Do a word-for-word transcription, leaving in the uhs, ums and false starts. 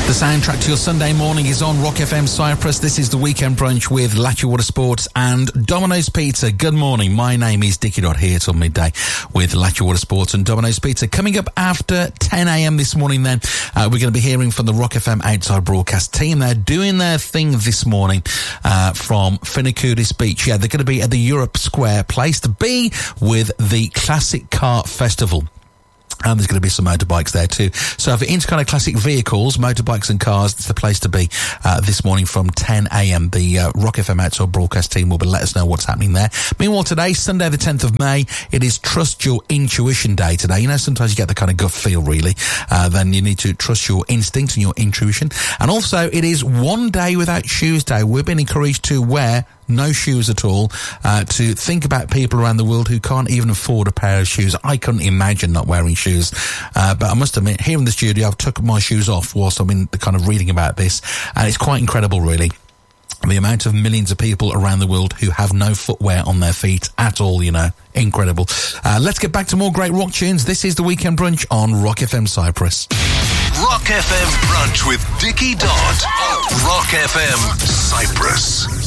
The soundtrack to your Sunday morning is on Rock F M Cyprus. This is the Weekend Brunch with Latchie Water Sports and Domino's Pizza. Good morning. My name is Dickie Dodd, here till midday with Latchie Water Sports and Domino's Pizza. Coming up after ten a.m. this morning then, uh, we're going to be hearing from the Rock F M Outside Broadcast team. They're doing their thing this morning uh, from Finikoudis Beach. Yeah, they're going to be at the Europe Square, place to be, with the Classic Car Festival. And there's going to be some motorbikes there too. So if you're into kind of classic vehicles, motorbikes and cars, it's the place to be uh, this morning from ten a.m. The uh, Rock F M Outside Broadcast team will be let us know what's happening there. Meanwhile, today, Sunday the tenth of May, it is Trust Your Intuition Day today. You know, sometimes you get the kind of gut feel, really. Uh, then you need to trust your instinct and your intuition. And also, it is One Day Without Shoes Day. We've been encouraged to wear no shoes at all, uh, to think about people around the world who can't even afford a pair of shoes. I couldn't imagine not wearing shoes. Uh, but I must admit, here in the studio, I've took my shoes off whilst I've been kind of reading about this. And it's quite incredible, really. The amount of millions of people around the world who have no footwear on their feet at all, you know. Incredible. Uh, let's get back to more great rock tunes. This is the Weekend Brunch on Rock F M Cyprus. Rock F M Brunch with Dickie Dodd. Rock F M Cyprus.